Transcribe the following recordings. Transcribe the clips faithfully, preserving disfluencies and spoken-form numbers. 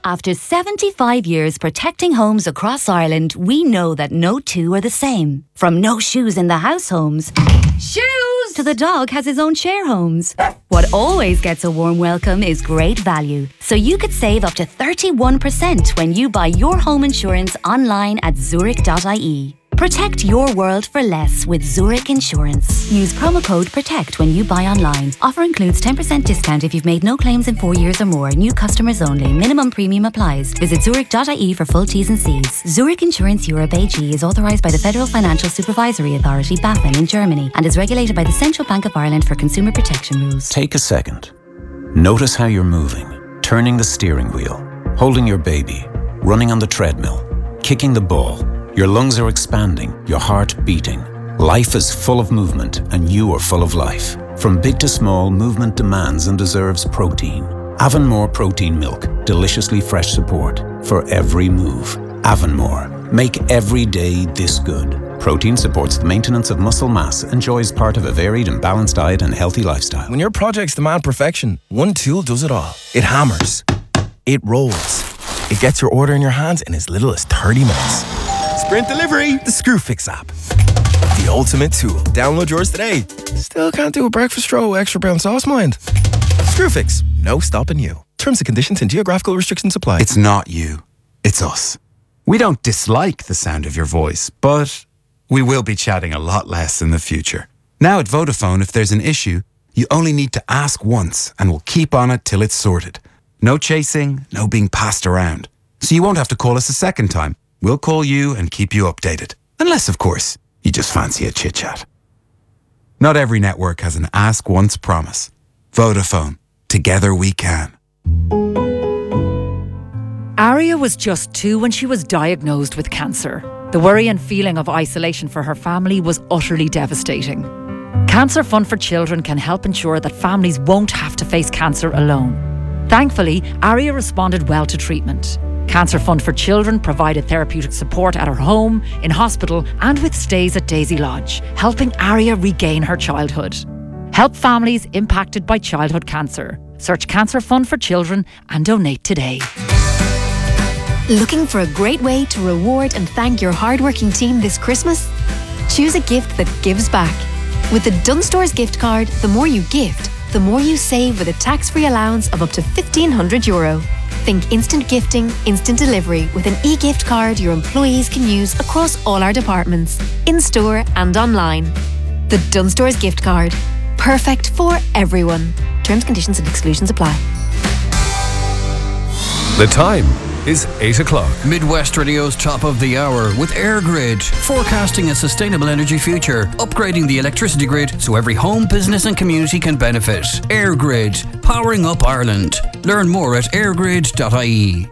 After seventy-five years protecting homes across Ireland, we know that no two are the same. From no shoes in the house homes, shoes, to the dog has his own share homes. What always gets a warm welcome is great value. So you could save up to thirty-one percent when you buy your home insurance online at zurich dot I E. Protect your world for less with Zurich Insurance. Use promo code PROTECT when you buy online. Offer includes ten percent discount if you've made no claims in four years or more. New customers only. Minimum premium applies. Visit zurich dot I E for full T's and C's. Zurich Insurance Europe A G is authorised by the Federal Financial Supervisory Authority, BaFin, in Germany and is regulated by the Central Bank of Ireland for consumer protection rules. Take a second. Notice how you're moving, turning the steering wheel, holding your baby, running on the treadmill, kicking the ball. Your lungs are expanding, your heart beating. Life is full of movement, and you are full of life. From big to small, movement demands and deserves protein. Avonmore Protein Milk, deliciously fresh support for every move. Avonmore, make every day this good. Protein supports the maintenance of muscle mass, enjoys part of a varied and balanced diet and healthy lifestyle. When your projects demand perfection, one tool does it all. It hammers. It rolls. It gets your order in your hands in as little as thirty minutes. Sprint Delivery, the Screwfix app. The ultimate tool. Download yours today. Still can't do a breakfast roll with extra brown sauce, mind? Screwfix, no stopping you. Terms and conditions and geographical restrictions apply. It's not you, it's us. We don't dislike the sound of your voice, but we will be chatting a lot less in the future. Now at Vodafone, if there's an issue, you only need to ask once and we'll keep on it till it's sorted. No chasing, no being passed around. So you won't have to call us a second time. We'll call you and keep you updated. Unless, of course, you just fancy a chit-chat. Not every network has an ask once promise. Vodafone. Together we can. Aria was just two when she was diagnosed with cancer. The worry and feeling of isolation for her family was utterly devastating. Cancer Fund for Children can help ensure that families won't have to face cancer alone. Thankfully, Aria responded well to treatment. Cancer Fund for Children provided therapeutic support at her home, in hospital and with stays at Daisy Lodge, helping Aria regain her childhood. Help families impacted by childhood cancer. Search Cancer Fund for Children and donate today. Looking for a great way to reward and thank your hardworking team this Christmas? Choose a gift that gives back. With the Dunnes Stores gift card, the more you gift, the more you save with a tax-free allowance of up to fifteen hundred euro. Think instant gifting, instant delivery with an e-gift card your employees can use across all our departments, in-store and online. The Dunnes Stores gift card. Perfect for everyone. Terms, conditions and exclusions apply. The time is eight o'clock. Midwest Radio's top of the hour with EirGrid, forecasting a sustainable energy future, upgrading the electricity grid so every home, business and community can benefit. EirGrid, powering up Ireland. Learn more at airgrid dot I E.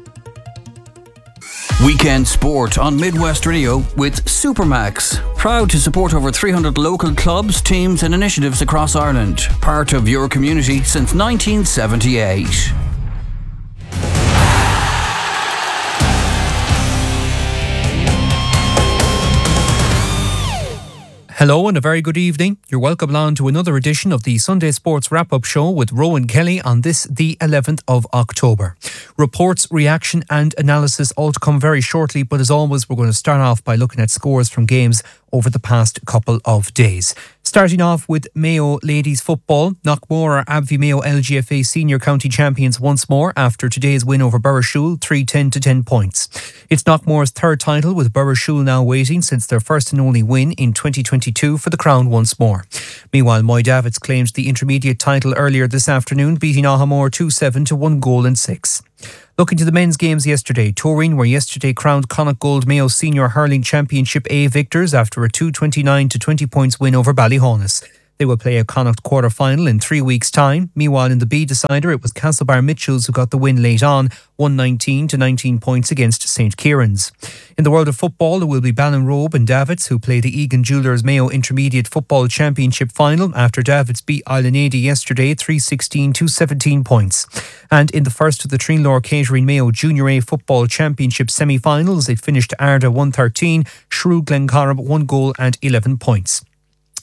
Weekend sport on Midwest Radio with Supermax. Proud to support over three hundred local clubs, teams and initiatives across Ireland. Part of your community since nineteen seventy-eight. Hello and a very good evening. You're welcome along to another edition of the Sunday Sports Wrap-Up Show with Rowan Kelly on this, the eleventh of October. Reports, reaction and analysis all to come very shortly, but as always, we're going to start off by looking at scores from games over the past couple of days. Starting off with Mayo Ladies Football. Knockmore are Abbey Mayo L G F A Senior County Champions once more after today's win over Burrishoole, three ten to ten points. It's Knockmore's third title, with Burrishoole now waiting since their first and only win in twenty twenty-two for the crown once more. Meanwhile, Moy Davits claimed the intermediate title earlier this afternoon, beating Ahamore two seven to one goal and six. Looking to the men's games yesterday, Turin were yesterday crowned Connacht Gold Mayo Senior Hurling Championship A victors after a two twenty-nine to twenty points win over Ballyhonus. They will play a Connacht quarter-final in three weeks' time. Meanwhile, in the B decider, it was Castlebar Mitchells who got the win late on, one nineteen to nineteen points against Saint Kieran's. In the world of football, there will be Ballinrobe and Davits who play the Egan Jewellers Mayo Intermediate Football Championship final after Davits beat Islandady yesterday, three sixteen to seventeen points. And in the first of the Trinlore Catering Mayo Junior A Football Championship semi-finals, it finished Arda one thirteen, Shrew Glencorrib one goal and eleven points.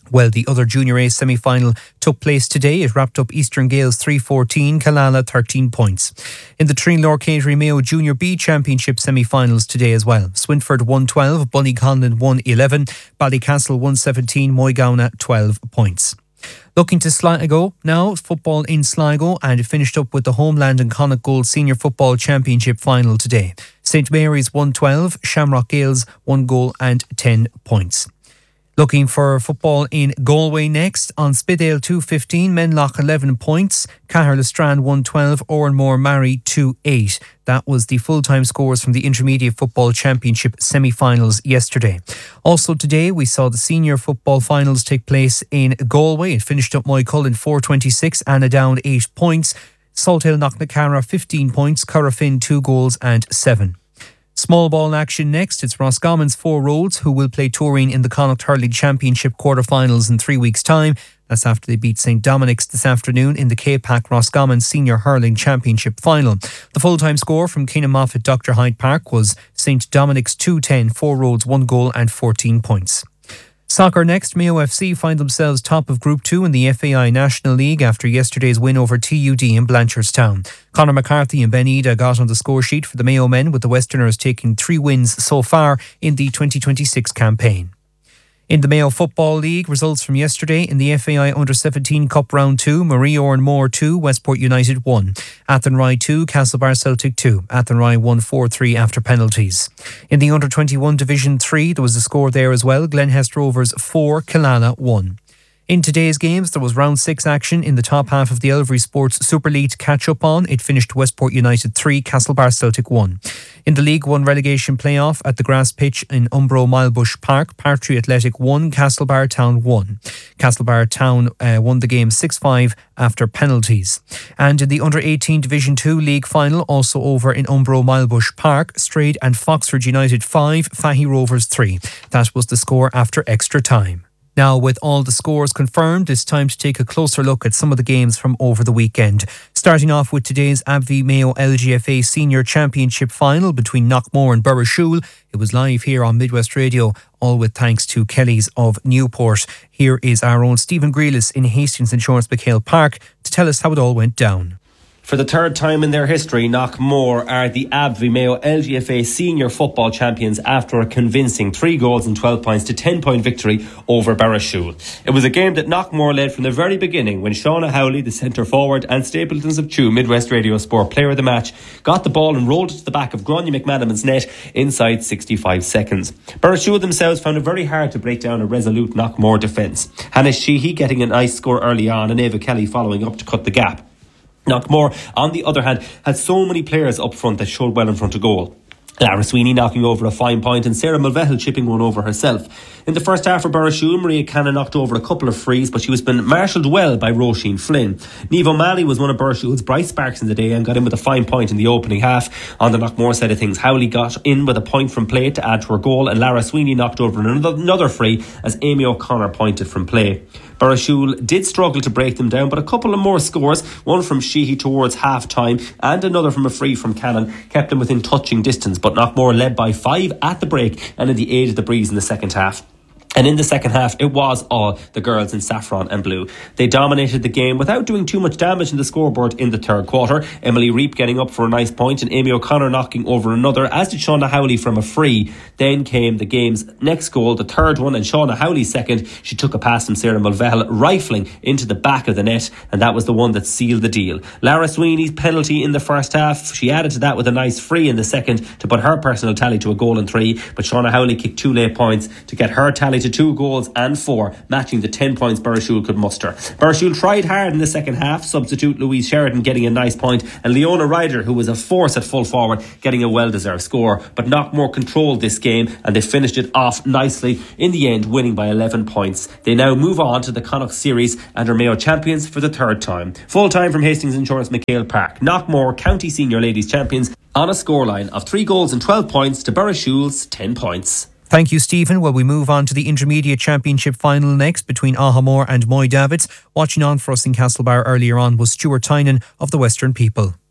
Well, the other Junior A semi-final took place today. It wrapped up Eastern Gales three fourteen, Killala thirteen points. In the Trinlor Catering Mayo Junior B Championship semi-finals today as well. Swinford one twelve, Bunnyconlon one eleven, Ballycastle one seventeen, Moygauna twelve points. Looking to Sligo now, football in Sligo, and it finished up with the Homeland and Connacht Gold Senior Football Championship final today. St Mary's one twelve, Shamrock Gales one goal and ten points. Looking for football in Galway next. On Spidale two fifteen, Menlock eleven points, Cahir Lestrand one twelve, Oranmore Mary two eight. That was the full-time scores from the Intermediate Football Championship semi-finals yesterday. Also today we saw the senior football finals take place in Galway. It finished up Moycullen four twenty-six, Annadown eight points, Salthill Knocknacarra fifteen points, Currafin two goals and seven. Small ball action next. It's Roscommon's Four Roads who will play Turin in the Connacht Hurling Championship quarter-finals in three weeks' time. That's after they beat St Dominic's this afternoon in the K-Pac Roscommon Senior Hurling Championship final. The full-time score from Keenan Moffat Doctor Hyde Park was St Dominic's two ten, Four Roads one goal and fourteen points. Soccer next. Mayo F C find themselves top of Group two in the F A I National League after yesterday's win over T U D in Blanchardstown. Conor McCarthy and Ben Ida got on the score sheet for the Mayo men, with the Westerners taking three wins so far in the twenty twenty-six campaign. In the Mayo Football League, results from yesterday in the F A I Under seventeen Cup Round two, Marie Oranmore two, Westport United one, Athenry two, Castlebar Celtic two, Athenry won four three after penalties. In the Under twenty-one Division three, there was a score there as well, Glenhest Rovers four, Killala one. In today's games, there was round six action in the top half of the Elvery Sports Super League to catch up on. It finished Westport United three, Castlebar Celtic one. In the League one relegation playoff at the grass pitch in Umbro Milebush Park, Partry Athletic one, Castlebar Town one. Castlebar Town uh, won the game six five after penalties. And in the Under eighteen Division two League final, also over in Umbro Milebush Park, Strayed and Foxford United five, Fahy Rovers three. That was the score after extra time. Now, with all the scores confirmed, it's time to take a closer look at some of the games from over the weekend. Starting off with today's Abvie Mayo L G F A Senior Championship final between Knockmore and Burrishoole. It was live here on Midwest Radio, all with thanks to Kelly's of Newport. Here is our own Stephen Grealis in Hastings Insurance McHale Park to tell us how it all went down. For the third time in their history, Knockmore are the Abvie Mayo L G F A Senior Football Champions after a convincing three goals and twelve points to ten point victory over Burrishoole. It was a game that Knockmore led from the very beginning when Shauna Howley, the centre forward, and Stapletons of Chew, Midwest Radio Sport player of the match, got the ball and rolled it to the back of Grania McManaman's net inside sixty-five seconds. Burrishoole themselves found it very hard to break down a resolute Knockmore defence. Hannah Sheehy getting a nice score early on and Ava Kelly following up to cut the gap. Knockmore, on the other hand, had so many players up front that showed well in front of goal. Lara Sweeney knocking over a fine point and Sarah Mulvehel chipping one over herself. In the first half for Burrishoole, Maria Cannon knocked over a couple of frees, but she was been marshalled well by Roisin Flynn. Niamh O'Malley was one of Burrishoole's bright sparks in the day and got in with a fine point in the opening half. On the Knockmore side of things, Howley got in with a point from play to add to her goal, and Lara Sweeney knocked over another, another free as Amy O'Connor pointed from play. Burrishoole did struggle to break them down, but a couple of more scores, one from Sheehy towards half time and another from a free from Cannon, kept them within touching distance, but Knockmore led by five at the break and in the aid of the breeze in the second half. And in the second half, it was all the girls in saffron and blue. They dominated the game without doing too much damage in the scoreboard in the third quarter. Emily Reap getting up for a nice point and Amy O'Connor knocking over another, as did Shauna Howley from a free. Then came the game's next goal, the third one, and Shauna Howley's second. She took a pass from Sarah Mulvehel, rifling into the back of the net, and that was the one that sealed the deal. Lara Sweeney's penalty in the first half, she added to that with a nice free in the second to put her personal tally to a goal and three, but Shauna Howley kicked two late points to get her tally to two goals and four, matching the ten points Burrishoole could muster. Burrishoole tried hard in the second half, substitute Louise Sheridan getting a nice point, and Leona Ryder, who was a force at full forward, getting a well-deserved score, but Knockmore controlled this game and they finished it off nicely, in the end winning by eleven points. They now move on to the Connacht Series and are Mayo champions for the third time. Full time from Hastings Insurance McHale Park. Knockmore County Senior Ladies champions on a scoreline of three goals and twelve points to Burrishoole's ten points. Thank you, Stephen. Well, we move on to the Intermediate Championship final next between Ahamore and Moy Davids. Watching on for us in Castlebar earlier on was Stuart Tynan of the Western People.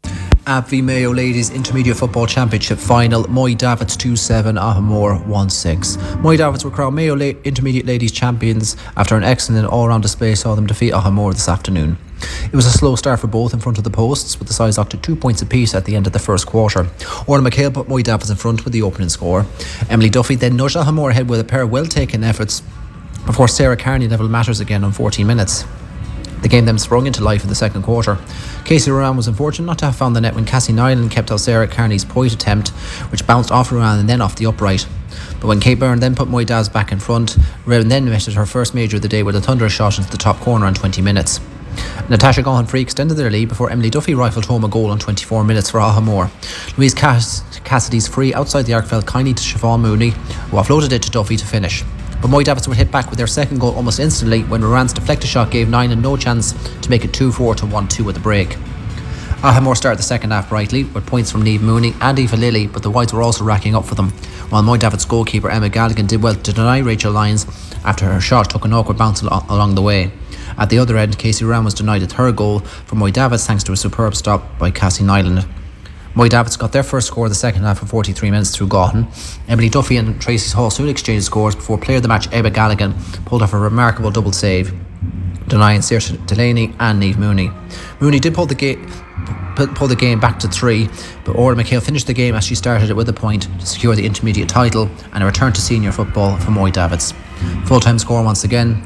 Abbey Mayo Ladies Intermediate Football Championship Final. Moy Davits two seven, Ahamore one six. Moy Davits were crowned Mayo La- Intermediate Ladies Champions after an excellent all-round display saw them defeat Ahamore this afternoon. It was a slow start for both in front of the posts, with the sides up to two points apiece at the end of the first quarter. Orla McHale put Moy Davits in front with the opening score. Emily Duffy then nudged Ahamore ahead with a pair of well-taken efforts before Sarah Carney levelled matters again on fourteen minutes. The game then sprung into life in the second quarter. Casey Ruan was unfortunate not to have found the net when Cassie Nyland kept out Sarah Carney's point attempt, which bounced off Ruan and then off the upright. But when Kate Byrne then put Moy Davs back in front, Ruan then netted her first major of the day with a thunderous shot into the top corner on twenty minutes. Natasha Gahan-Free extended their lead before Emily Duffy rifled home a goal on twenty-four minutes for Ahamore. Louise Cass- Cassidy's free outside the arc fell kindly to Siobhan Mooney, who offloaded it to Duffy to finish. But Moy Davits were hit back with their second goal almost instantly when Ruan's deflected shot gave Nyland no chance to make it two four to one two at the break. Ahamore started the second half brightly with points from Niamh Mooney and Aoife Lilly, but the Whites were also racking up for them, while Moy Davits goalkeeper Emma Galligan did well to deny Rachel Lyons after her shot took an awkward bounce al- along the way. At the other end, Casey Ruan was denied a third goal for Moy Davits thanks to a superb stop by Cassie Nyland. Moy Davits got their first score of the second half of forty-three minutes through Gaughan. Emily Duffy and Tracy Hall soon exchanged scores before player of the match Ebba Galligan pulled off a remarkable double save, denying Saoirse Delaney and Niamh Mooney. Mooney did pull the, ga- pull the game back to three, but Orla McHale finished the game as she started it with a point to secure the intermediate title and a return to senior football for Moy Davits. Full-time score once again,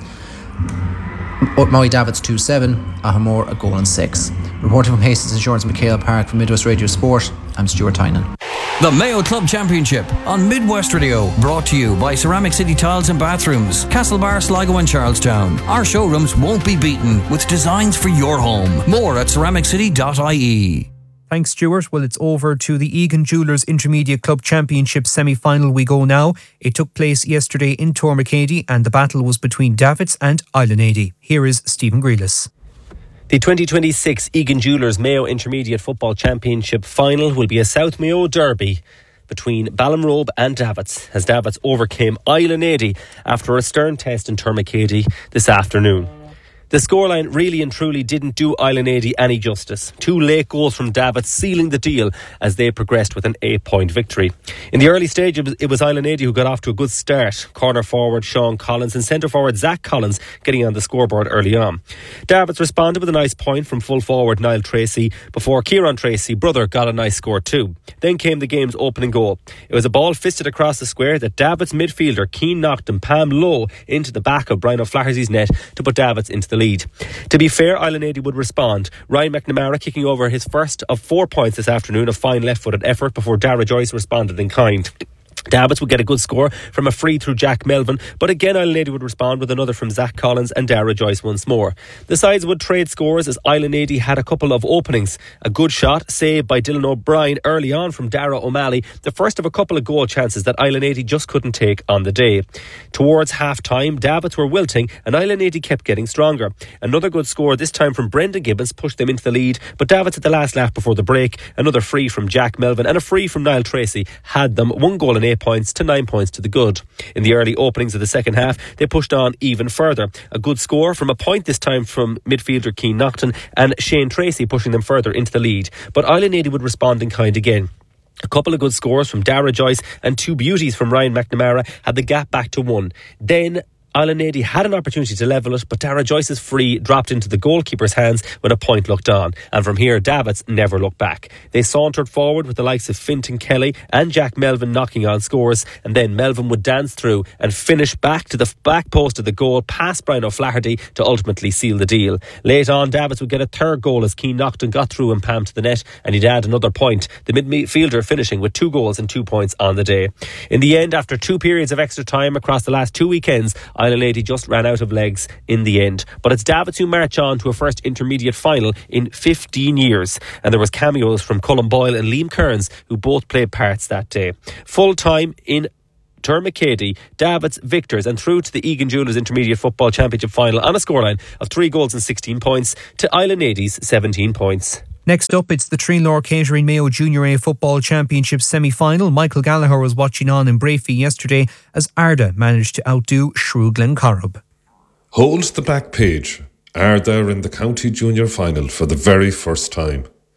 Moy Davits two seven, Ahamore a goal and six. Reporting from Hastings Insurance McHale Park for Midwest Radio Sport, I'm Stuart Tynan. The Mayo Club Championship on Midwest Radio, brought to you by Ceramic City Tiles and Bathrooms, Castlebar, Sligo and Charlestown. Our showrooms won't be beaten with designs for your home. More at ceramic city dot I E. Thanks, Stuart. Well, it's over to the Egan Jewellers Intermediate Club Championship semi-final we go now. It took place yesterday in Tormacady and the battle was between Davits and Islanady. Here is Stephen Grealis. The twenty twenty-six Egan Jewellers Mayo Intermediate Football Championship final will be a South Mayo derby between Ballinrobe and Davits, as Davits overcame Islanady after a stern test in Tormacady this afternoon. The scoreline really and truly didn't do Islanady any justice. Two late goals from Davits sealing the deal as they progressed with an eight-point victory. In the early stage, it was, it was Islanady who got off to a good start. Corner forward Sean Collins and centre forward Zach Collins getting on the scoreboard early on. Davits responded with a nice point from full forward Niall Tracy before Kieran Tracy, brother, got a nice score too. Then came the game's opening goal. It was a ball fisted across the square that Davits midfielder Keane knocked and Pam low into the back of Brian O'Flaherty's net to put Davits into the lead. To be fair, Islanady would respond. Ryan McNamara kicking over his first of four points this afternoon, a fine left-footed effort before Dara Joyce responded in kind. Davits would get a good score from a free through Jack Melvin, but again Islanady would respond with another from Zach Collins and Dara Joyce once more. The sides would trade scores as Islanady had a couple of openings. A good shot saved by Dylan O'Brien early on from Dara O'Malley, the first of a couple of goal chances that Islanady just couldn't take on the day. Towards half-time, Davits were wilting and Islanady kept getting stronger. Another good score, this time from Brendan Gibbons, pushed them into the lead, but Davits at the last lap before the break, another free from Jack Melvin and a free from Niall Tracy had them one goal and eight points to nine points to the good. In the early openings of the second half, they pushed on even further. A good score from a point this time from midfielder Keane Nocton and Shane Tracy pushing them further into the lead. But Islanady would respond in kind again. A couple of good scores from Dara Joyce and two beauties from Ryan McNamara had the gap back to one. Then Islanady had an opportunity to level it, but Dara Joyce's free dropped into the goalkeeper's hands when a point looked on. And from here, Davits never looked back. They sauntered forward with the likes of Fintan Kelly and Jack Melvin knocking on scores, and then Melvin would dance through and finish back to the back post of the goal past Brian O'Flaherty to ultimately seal the deal. Late on, Davits would get a third goal as Keane Nocton got through and Pam to the net, and he'd add another point, the midfielder finishing with two goals and two points on the day. In the end, after two periods of extra time across the last two weekends, Islanady just ran out of legs in the end. But it's Davits who march on to a first intermediate final in fifteen years. And there was cameos from Cullen Boyle and Liam Kearns, who both played parts that day. Full time in Tormacady, Davits victors and through to the Egan Jewellers Intermediate Football Championship final on a scoreline of three goals and sixteen points to Islanady's seventeen points. Next up, it's the Trinlor Catering Mayo Junior A Football Championship semi-final. Michael Gallagher was watching on in Brafey yesterday as Arda managed to outdo Shrew Glencorrib. Hold the back page. Arda in the County Junior Final for the very first time.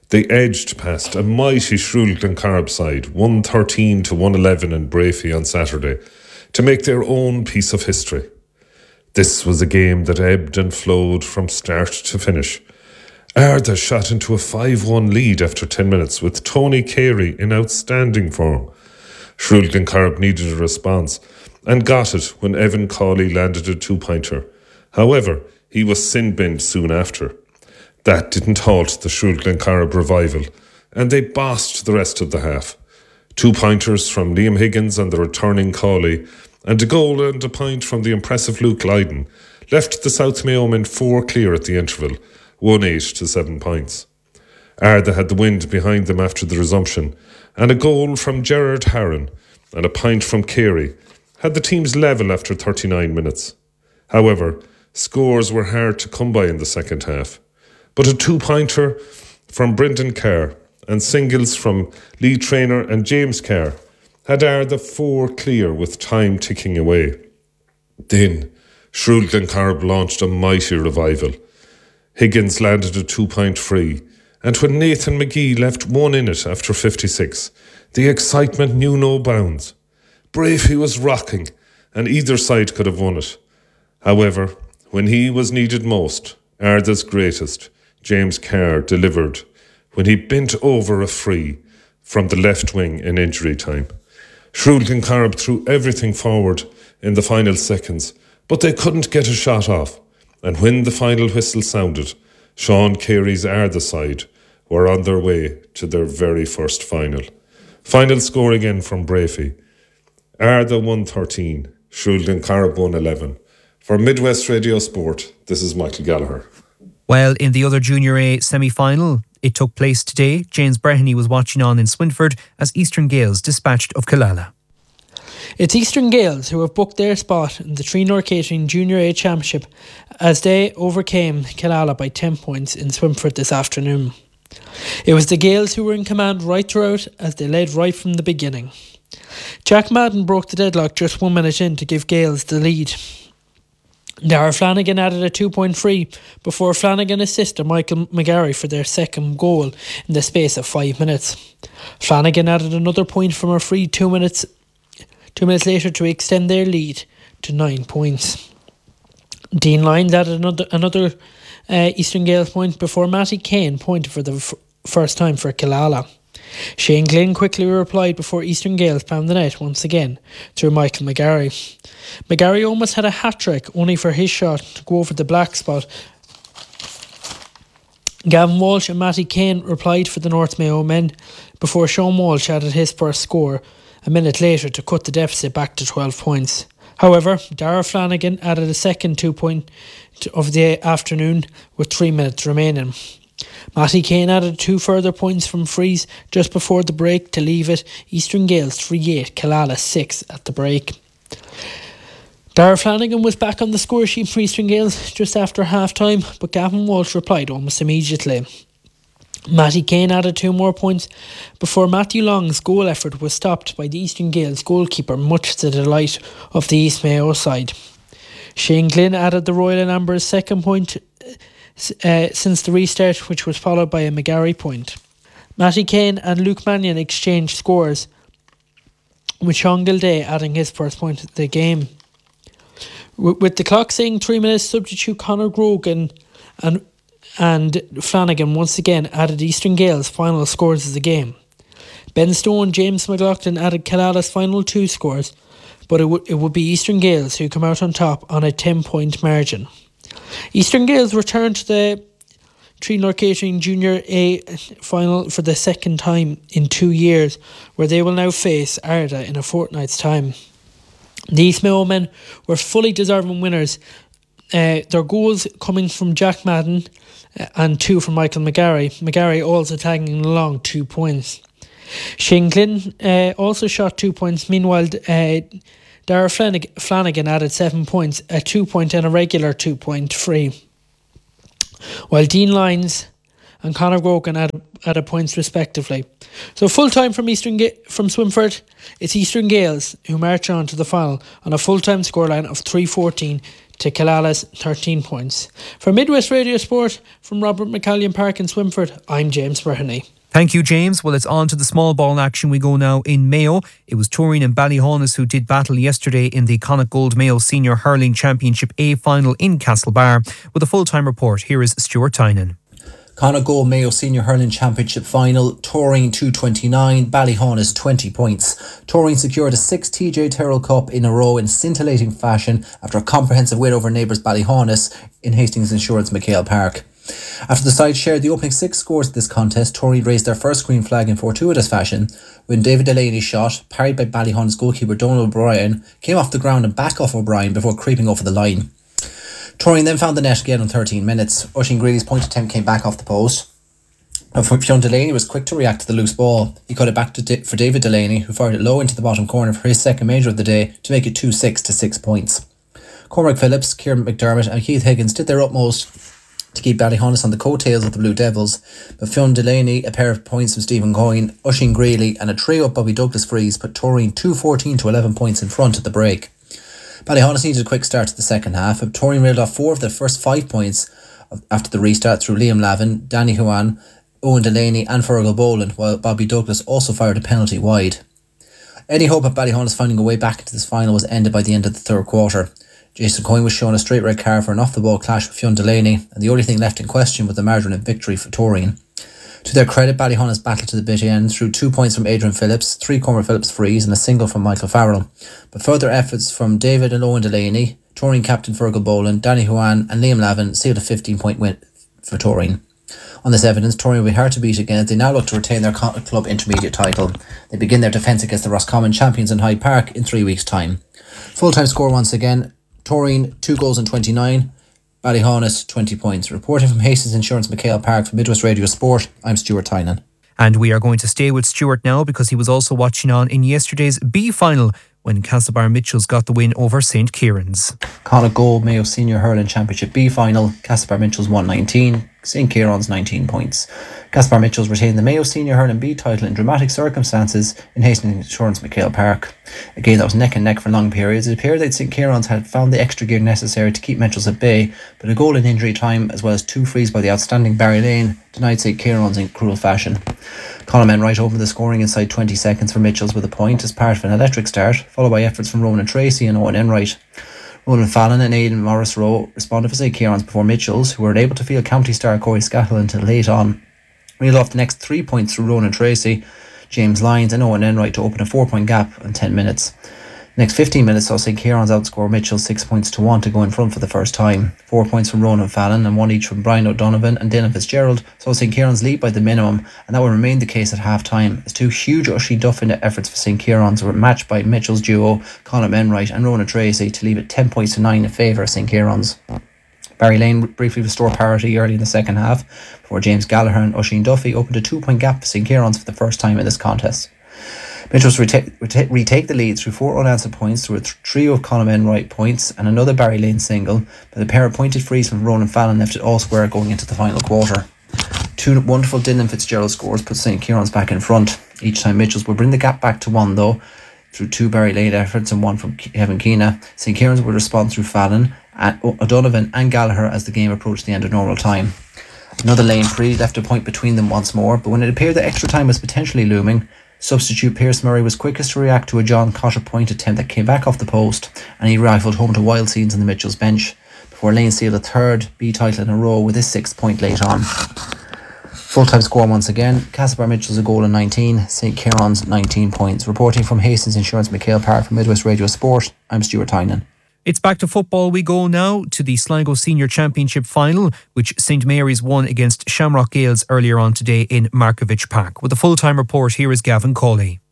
They edged past a mighty Shrule Glencarb side, one thirteen to one eleven in Brafey on Saturday, to make their own piece of history. This was a game that ebbed and flowed from start to finish. Ardha shot into a five one lead after ten minutes with Tony Carey in outstanding form. Shrule Glencarb needed a response and got it when Evan Cawley landed a two-pointer. However, he was sin-binned soon after. That didn't halt the Shrule Glencarb revival, and they bossed the rest of the half. Two pointers from Liam Higgins and the returning Cawley, and a goal and a point from the impressive Luke Lydon left the South Mayo men four clear at the interval, one eight to seven points. Ardha had the wind behind them after the resumption, and a goal from Gerard Harron and a point from Carey had the teams level after thirty-nine minutes. However, scores were hard to come by in the second half. But a two-pointer from Brendan Carr and singles from Lee Traynor and James Carr had Ardha four clear with time ticking away. Then, Shrule Glencarb launched a mighty revival. Higgins landed a two-point free, and when Nathan McGee left one in it after fifty-six, the excitement knew no bounds. Brafey was rocking, and either side could have won it. However, when he was needed most, Ardha's greatest, James Carr, delivered when he bent over a free from the left wing in injury time. Shrule Glencarb threw everything forward in the final seconds, but they couldn't get a shot off, and when the final whistle sounded, Sean Carey's Ardha side were on their way to their very first final. Final score again from Brafey. Ardha one thirteen, Shrule Glencarb one eleven. For Midwest Radio Sport, this is Michael Gallagher. Well, in the other Junior A semi-final, it took place today. James Breheny was watching on in Swinford as Eastern Gales dispatched of Killala. It's Eastern Gales who have booked their spot in the Tree Nor Catering Junior A Championship as they overcame Killala by ten points in Swinford this afternoon. It was the Gales who were in command right throughout as they led right from the beginning. Jack Madden broke the deadlock just one minute in to give Gales the lead. Dara Flanagan added a two-point free before Flanagan assisted Michael McGarry for their second goal in the space of five minutes. Flanagan added another point from a free two minutes two minutes later to extend their lead to nine points. Dean Lyons added another another uh, Eastern Gales point before Matty Kane pointed for the f- first time for Killala. Shane Glynn quickly replied before Eastern Gales found the net once again through Michael McGarry. McGarry almost had a hat-trick, only for his shot to go over the black spot. Gavin Walsh and Matty Kane replied for the North Mayo men before Sean Walsh added his first score a minute later to cut the deficit back to twelve points. However, Dara Flanagan added a second two-point of the afternoon with three minutes remaining. Matty Kane added two further points from frees just before the break to leave it Eastern Gales three eight, Killala six at the break. Dara Flanagan was back on the score sheet for Eastern Gales just after half time, but Gavin Walsh replied almost immediately. Matty Kane added two more points before Matthew Long's goal effort was stopped by the Eastern Gales goalkeeper, much to the delight of the East Mayo side. Shane Glynn added the Royal and Amber's second point uh, since the restart, which was followed by a McGarry point. Matty Kane and Luke Mannion exchanged scores, with Sean Gilday adding his first point of the game. W- with the clock saying three minutes, substitute Conor Grogan and and Flanagan once again added Eastern Gales' final scores of the game. Ben Stone, James McLaughlin added Killala's final two scores, but it would it would be Eastern Gales who come out on top on a ten-point margin. Eastern Gales return to the Tree Nor Catering Junior A final for the second time in two years, where they will now face Ardha in a fortnight's time. The East Mayo men were fully deserving winners, uh, their goals coming from Jack Madden uh, and two from Michael McGarry. McGarry also tagging along two points. Shane Glynn uh, also shot two points. Meanwhile, uh, Dara Flanig- Flanagan added seven points, a two-point and a regular two-point free. While Dean Lyons and Conor Grogan added added points respectively. So full time from Eastern Ga- from Swinford, it's Eastern Gales who march on to the final on a full time scoreline of three fourteen to Killala's thirteen points. For Midwest Radio Sport, from Robert McCallion Park in Swinford, I'm James Breheny. Thank you, James. Well, it's on to the small ball action. We go now in Mayo. It was Turin and Ballyhonus who did battle yesterday in the Connacht Gold Mayo Senior Hurling Championship A final in Castlebar. With a full-time report, here is Stuart Tynan. Connacht Gold Mayo Senior Hurling Championship final, Turin two twenty-nine, Ballyhonus twenty points. Turin secured a sixth T J Tyrrell Cup in a row in scintillating fashion after a comprehensive win over neighbours Ballyhonus in Hastings Insurance McHale Park. After the side shared the opening six scores of this contest, Turin raised their first green flag in fortuitous fashion when David Delaney's shot, parried by Ballyhonus goalkeeper Donald O'Brien, came off the ground and back off O'Brien before creeping over the line. Turin then found the net again in thirteen minutes. Oisin Greeley's point attempt came back off the post. Fionn Delaney was quick to react to the loose ball. He cut it back to D- for David Delaney, who fired it low into the bottom corner for his second major of the day to make it two six to six points. Cormac Phillips, Kieran McDermott and Keith Higgins did their utmost to keep Ballyhonus on the coattails of the Blue Devils, but Fionn Delaney, a pair of points from Stephen Coyne, Oisin Greeley and a trio of Bobby Douglas frees put Turin two fourteen to eleven points in front at the break. Ballyhonus needed a quick start to the second half, but Turin reeled off four of their first five points after the restart through Liam Lavin, Danny Huan, Owen Delaney and Fergal Boland, while Bobby Douglas also fired a penalty wide. Any hope of Ballyhonus finding a way back into this final was ended by the end of the third quarter. Jason Coyne was shown a straight red card for an off-the-ball clash with Fionn Delaney, and the only thing left in question was the margin of victory for Turin. To their credit, Ballyhonus battled to the bitter end through two points from Adrian Phillips, three Cormac Phillips frees and a single from Michael Farrell. But further efforts from David and Owen Delaney, Turin captain Fergal Boland, Danny Huan and Liam Lavin sealed a fifteen-point win for Turin. On this evidence, Turin will be hard to beat again as they now look to retain their club intermediate title. They begin their defence against the Roscommon champions in Hyde Park in three weeks' time. Full-time score once again, Turin two goals and twenty-nine, Ballyhonus twenty points. Reporting from Hastings Insurance McHale Park for Midwest Radio Sport, I'm Stuart Tynan. And we are going to stay with Stuart now because he was also watching on in yesterday's B final when Castlebar Mitchells got the win over Saint Kieran's. Connacht Gold Mayo Senior Hurling Championship B final, Castlebar Mitchells one nineteen, Saint Kieran's nineteen points. Castlebar Mitchells retained the Mayo Senior Hurling B title in dramatic circumstances in Hastings Insurance McHale Park. A game that was neck and neck for long periods. It appeared that Saint Kieran's had found the extra gear necessary to keep Mitchells at bay, but a goal in injury time as well as two frees by the outstanding Barry Lane denied Saint Kieran's in cruel fashion. Colin Enright opened the scoring inside twenty seconds for Mitchells with a point as part of an electric start, followed by efforts from Ronan Tracy and Owen Enright. Roland Fallon and Aidan Morris Rowe responded for Saint Kieran's before Mitchells, who were unable to field county star Corey Scattle until late on, reeled off the next three points through Ronan Tracy, James Lyons and Owen Enright to open a four point gap in ten minutes. The next fifteen minutes saw Saint Kieran's outscore Mitchell six points to one to go in front for the first time. Four points from Ronan Fallon and one each from Brian O'Donovan and Dylan Fitzgerald saw Saint Kieran's lead by the minimum, and that will remain the case at half time as two huge Ushie Duffin efforts for Saint Kieran's were matched by Mitchell's duo Colin Enright and Ronan Tracy to leave it ten points to nine in favour of Saint Kieran's. Barry Lane briefly restored parity early in the second half before James Gallagher and Oisin Duffy opened a two point gap for Saint Kieran's for the first time in this contest. Mitchells reta- reta- retake the lead through four unanswered points through a th- trio of Colin Enright points and another Barry Lane single, but a pair of pointed frees from Ronan Fallon left it all square going into the final quarter. Two wonderful Dylan Fitzgerald scores put Saint Kieran's back in front. Each time Mitchells would bring the gap back to one though, through two Barry Lane efforts and one from Kevin Keena. Saint Kieran's would respond through Fallon, O'Donovan and Gallagher as the game approached the end of normal time. Another Lane free left a point between them once more, but when it appeared that extra time was potentially looming, substitute Pierce Murray was quickest to react to a John Cotter point attempt that came back off the post, and he rifled home to wild scenes on the Mitchells bench before Lane sealed a third B title in a row with his sixth point late on. Full-time score once again, Castlebar Mitchells a goal in nineteen, Saint Kieran's nineteen points. Reporting from Hastings Insurance McHale Park for Midwest Radio Sport, I'm Stuart Tynan. It's back to football we go now, to the Sligo Senior Championship final, which Saint Mary's won against Shamrock Gales earlier on today in Markovich Park. With a full-time report, here is Gavin Cawley.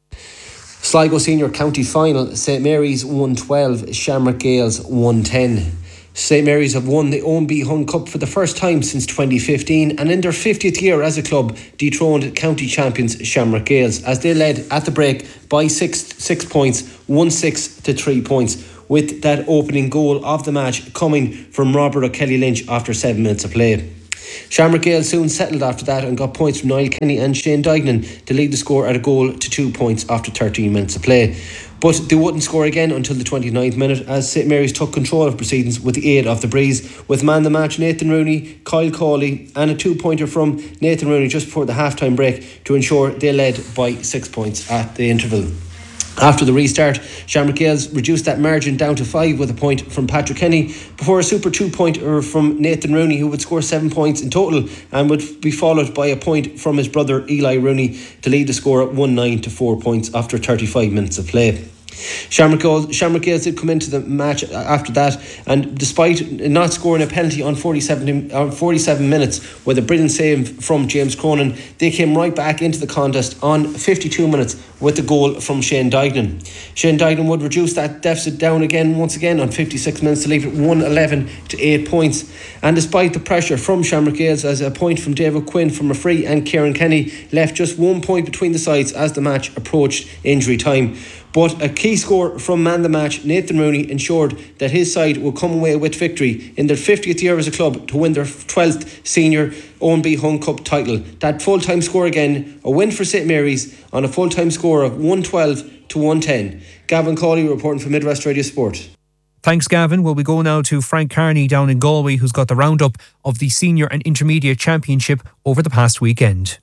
Sligo Senior County Final, Saint Mary's one twelve, Shamrock Gales one ten. Saint Mary's have won the Ownby Hung Cup for the first time since twenty fifteen, and in their fiftieth year as a club dethroned county champions Shamrock Gales as they led at the break by six six points, one six to three points, with that opening goal of the match coming from Robert O'Kelly Lynch after seven minutes of play. Shamrock Gales soon settled after that and got points from Niall Kenny and Shane Duignan to lead the score at a goal to two points after thirteen minutes of play. But they wouldn't score again until the twenty-ninth minute as St Mary's took control of proceedings with the aid of the breeze, with man the match Nathan Rooney, Kyle Cawley and a two-pointer from Nathan Rooney just before the half-time break to ensure they led by six points at the interval. After the restart, Shamrock Gales reduced that margin down to five with a point from Patrick Kenny before a super two-pointer from Nathan Rooney, who would score seven points in total and would be followed by a point from his brother Eli Rooney to lead the score at one nine to four points after thirty-five minutes of play. Shamrock Gales, Shamrock Gales did come into the match after that, and despite not scoring a penalty on forty-seven, on forty-seven minutes with a brilliant save from James Cronin, they came right back into the contest on fifty-two minutes with the goal from Shane Duignan. Shane Duignan would reduce that deficit down again once again on fifty-six minutes to leave it one eleven to eight points. And despite the pressure from Shamrock Gales, as a point from David Quinn from a free and Kieran Kenny left just one point between the sides as the match approached injury time. But a key score from man the match Nathan Rooney ensured that his side would come away with victory in their fiftieth year as a club to win their twelfth senior Owen B. Hung Cup title. That full-time score again, a win for St Mary's on a full-time score of one twelve to one ten. Gavin Cawley reporting for Midwest Radio Sport. Thanks, Gavin. Well, we go now to Frank Carney down in Galway, who's got the roundup of the Senior and Intermediate Championship over the past weekend.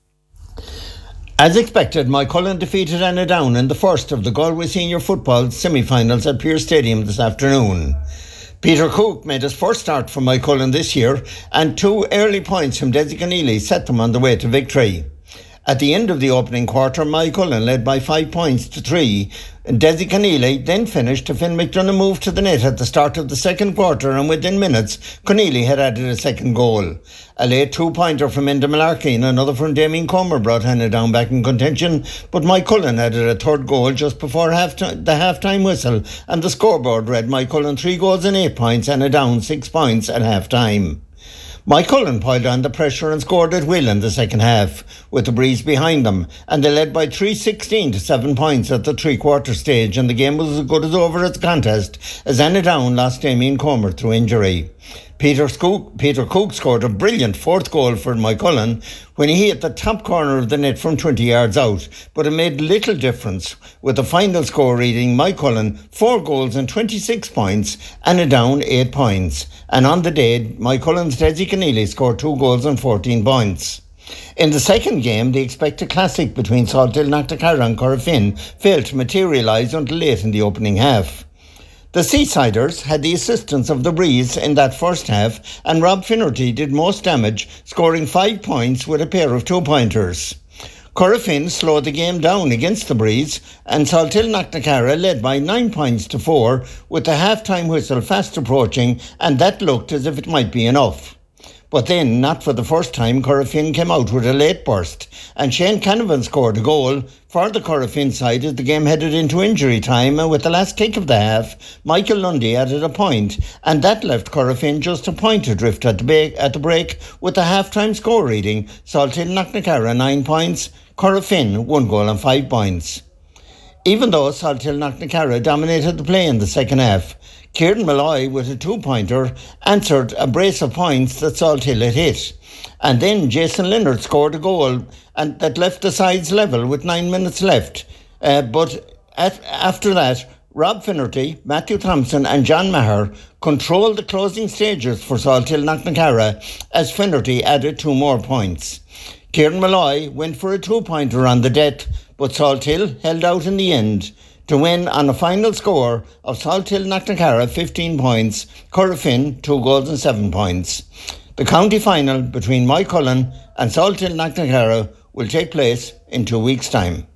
As expected, Moycullen defeated Annadown in the first of the Galway Senior Football semi-finals at Pearse Stadium this afternoon. Peter Cook made his first start for Moycullen this year, and two early points from Desi Keneally set them on the way to victory. At the end of the opening quarter, Moycullen led by five points to three. Desi Keneally then finished to Finn McDonough moved to the net at the start of the second quarter, and within minutes, Keneally had added a second goal. A late two-pointer from Enda Malarkey and another from Damien Comer brought Annadown back in contention, but Moycullen added a third goal just before half t- the half-time whistle, and the scoreboard read Moycullen three goals and eight points, Annadown six points at half-time. Moycullen piled on the pressure and scored at will in the second half, with the breeze behind them, and they led by three sixteen to seven points at the three-quarter stage, and the game was as good as over as the contest, as Annadown lost Damien Comer through injury. Peter, Scook, Peter Cook scored a brilliant fourth goal for Moycullen when he hit the top corner of the net from twenty yards out, but it made little difference, with the final score reading Moycullen four goals and twenty-six points, Annadown eight points. And on the day, Moycullen's Desi Keneally scored two goals and fourteen points. In the second game, the expected classic between Salthill, Knocknacarra and Corofin failed to materialise until late in the opening half. The Seasiders had the assistance of the breeze in that first half, and Rob Finnerty did most damage, scoring five points with a pair of two-pointers. Corofin slowed the game down against the breeze, and Salthill Knocknacarra led by nine points to four, with the half-time whistle fast approaching, and that looked as if it might be enough. But then, not for the first time, Corofin came out with a late burst, and Shane Canavan scored a goal for the Corofin side as the game headed into injury time, and with the last kick of the half, Michael Lundy added a point, and that left Corofin just a point adrift at the, ba- at the break, with the half-time score reading Salthill Knocknacarra nine points, Corofin one goal and five points. Even though Salthill Knocknacarra dominated the play in the second half, Kieran Malloy, with a two-pointer, answered a brace of points that Salthill had hit. And then Jason Leonard scored a goal and that left the sides level with nine minutes left. Uh, but at, after that, Rob Finnerty, Matthew Thompson and John Maher controlled the closing stages for Salthill Knocknacarra as Finnerty added two more points. Kieran Malloy went for a two-pointer on the death, but Salthill held out in the end to win on a final score of Salthill Knocknacarra fifteen points, Corofin two goals and seven points. The county final between Moycullen and Salthill Knocknacarra will take place in two weeks' time.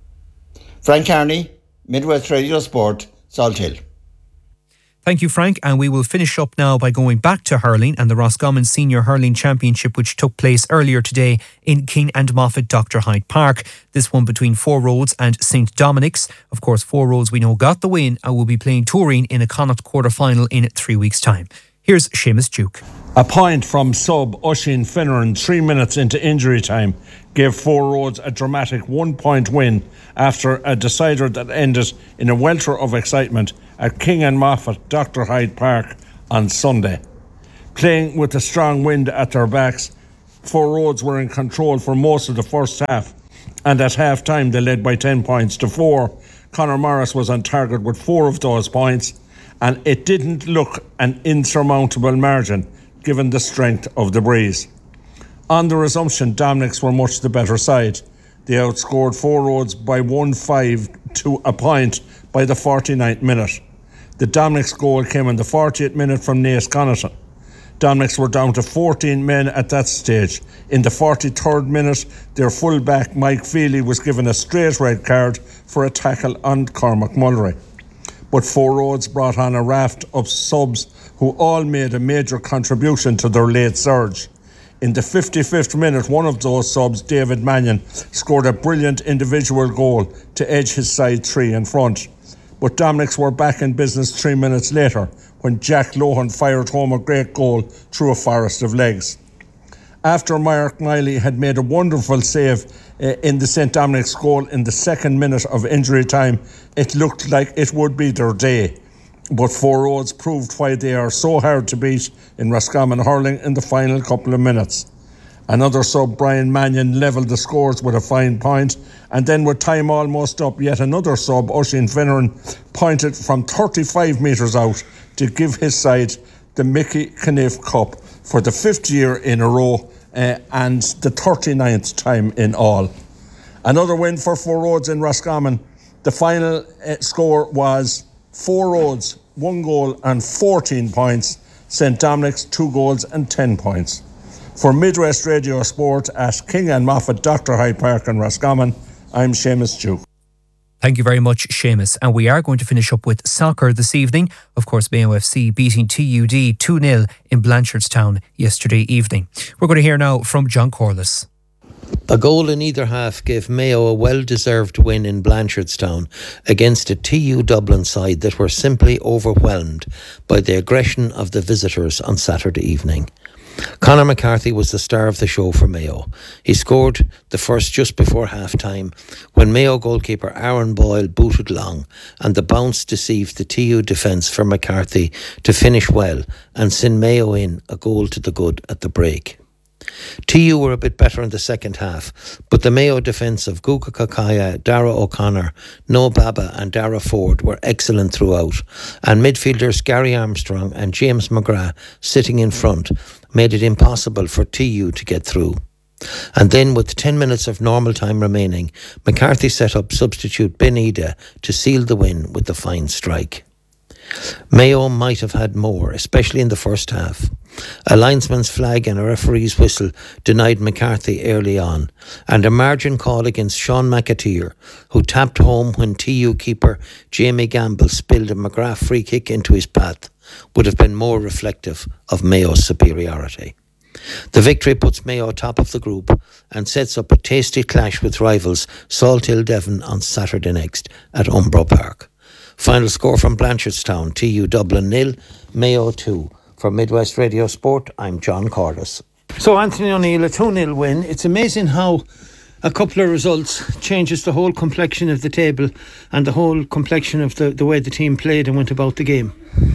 Frank Carney, Midwest Radio Sport, Salthill. Thank you, Frank. And we will finish up now by going back to hurling and the Roscommon Senior Hurling Championship, which took place earlier today in King and Moffat Doctor Hyde Park. This one between Four Roads and Saint Dominic's. Of course, Four Roads we know got the win and will be playing Turin in a Connacht quarter-final in three weeks' time. Here's Seamus Duke. A point from sub Oisin Finneran three minutes into injury time gave Four Roads a dramatic one-point win after a decider that ended in a welter of excitement at King and Moffat Doctor Hyde Park on Sunday. Playing with a strong wind at their backs, Four Roads were in control for most of the first half, and at half time they led by ten points to four. Conor Morris was on target with four of those points, and it didn't look an insurmountable margin given the strength of the breeze. On the resumption, Dominics were much the better side. They outscored Four Roads by one five to a point by the forty-ninth minute. The Dominics goal came in the fortieth minute from Naas Connaughton. Dominics were down to fourteen men at that stage. In the forty-third minute, their full-back Mike Feely was given a straight red card for a tackle on Cormac Mullery. But Four Roads brought on a raft of subs who all made a major contribution to their late surge. In the fifty-fifth minute, one of those subs, David Mannion, scored a brilliant individual goal to edge his side three in front. But Dominics were back in business three minutes later when Jack Lohan fired home a great goal through a forest of legs. After Mark Miley had made a wonderful save uh, in the Saint Dominic's goal in the second minute of injury time, it looked like it would be their day. But Four Roads proved why they are so hard to beat in Roscommon hurling in the final couple of minutes. Another sub, Brian Mannion, levelled the scores with a fine point, and then with time almost up, yet another sub, Oisin Finneran, pointed from thirty-five metres out to give his side the Mickey Caniff Cup for the fifth year in a row uh, and the thirty-ninth time in all. Another win for Four Roads in Roscommon. The final uh, score was Four Roads, one goal and fourteen points. Saint Dominic's, two goals and ten points. For Midwest Radio Sport at King and Moffat, Doctor Hyde Park in Roscommon, I'm Seamus Duke. Thank you very much, Seamus. And we are going to finish up with soccer this evening. Of course, Mayo F C beating T U D two nil in Blanchardstown yesterday evening. We're going to hear now from John Corliss. A goal in either half gave Mayo a well-deserved win in Blanchardstown against a T U Dublin side that were simply overwhelmed by the aggression of the visitors on Saturday evening. Conor McCarthy was the star of the show for Mayo. He scored the first just before half-time when Mayo goalkeeper Aaron Boyle booted long and the bounce deceived the T U defence for McCarthy to finish well and send Mayo in a goal to the good at the break. T U were a bit better in the second half, but the Mayo defence of Guga Kakaya, Dara O'Connor, Noah Baba and Dara Ford were excellent throughout, and midfielders Gary Armstrong and James McGrath sitting in front made it impossible for T U to get through. And then with ten minutes of normal time remaining, McCarthy set up substitute Ben Ida to seal the win with the fine strike. Mayo might have had more, especially in the first half. A linesman's flag and a referee's whistle denied McCarthy early on, and a margin call against Sean McAteer, who tapped home when T U keeper Jamie Gamble spilled a McGrath free kick into his path, would have been more reflective of Mayo's superiority. The victory puts Mayo top of the group and sets up a tasty clash with rivals Salthill Devon on Saturday next at Umbro Park. Final score from Blanchardstown, T U Dublin nil, Mayo two. For Midwest Radio Sport, I'm John Corliss. So Anthony O'Neill, a two nil win. It's amazing how a couple of results changes the whole complexion of the table and the whole complexion of the, the way the team played and went about the game.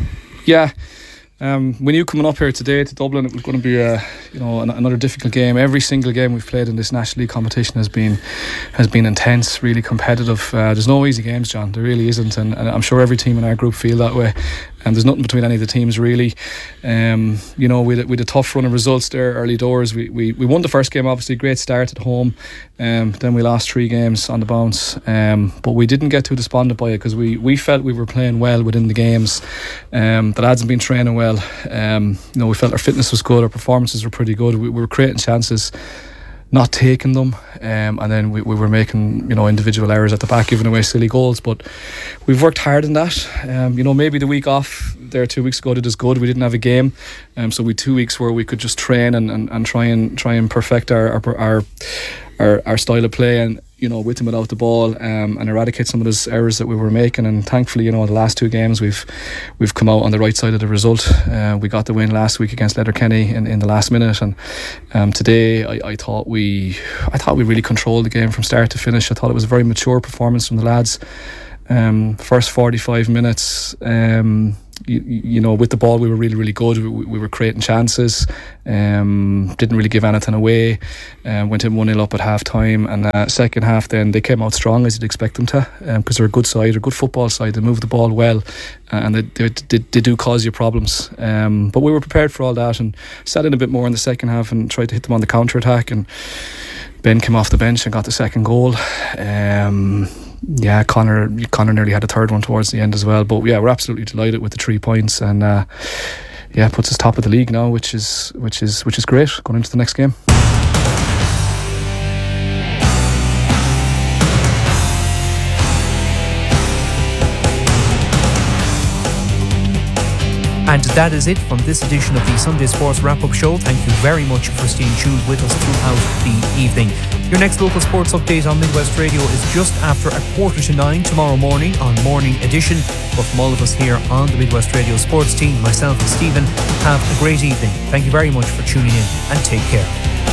Yeah. Um, we knew coming up here today to Dublin it was going to be a, you know, an, another difficult game. Every single game we've played in this National League competition has been has been intense, really competitive. Uh, there's no easy games, John. There really isn't, and, and I'm sure every team in our group feel that way. And there's nothing between any of the teams really. Um, you know, we had, we had a tough run of results there early doors. We, we we won the first game, obviously, great start at home. Um, then we lost three games on the bounce. Um, but we didn't get too despondent by it because we, we felt we were playing well within the games. Um, the lads have been training well. Um, you know, we felt our fitness was good, our performances were pretty good. We, we were creating chances, not taking them, um, and then we, we were making, you know, individual errors at the back, giving away silly goals. But we've worked hard in that. Um, you know, maybe the week off there two weeks ago did us good. We didn't have a game, um, so we had two weeks where we could just train and, and, and try and try and perfect our our, our our our style of play, and you know, with and without the ball, um, and eradicate some of those errors that we were making. And thankfully, you know, the last two games we've we've come out on the right side of the result. Uh, we got the win last week against Letterkenny in, in the last minute, and um, today I, I thought we I thought we really controlled the game from start to finish. I thought it was a very mature performance from the lads. Um, first forty-five minutes, um, you, you know, with the ball we were really really good. We, we were creating chances, um, didn't really give anything away. Um, went in one nil up at half time, and uh, second half then they came out strong as you'd expect them to, because um, they're a good side, a good football side. They move the ball well, uh, and they, they, they, they do cause you problems. Um, but we were prepared for all that and sat in a bit more in the second half and tried to hit them on the counter attack. And Ben came off the bench and got the second goal. Um, yeah, Connor Connor nearly had a third one towards the end as well. But yeah, we're absolutely delighted with the three points, and uh, yeah, puts us top of the league now, which is which is which is great going into the next game. And that is it from this edition of the Sunday Sports Wrap-Up Show. Thank you very much for staying tuned with us throughout the evening. Your next local sports update on Midwest Radio is just after a quarter to nine tomorrow morning on Morning Edition. But from all of us here on the Midwest Radio Sports team, myself and Stephen, have a great evening. Thank you very much for tuning in, and take care.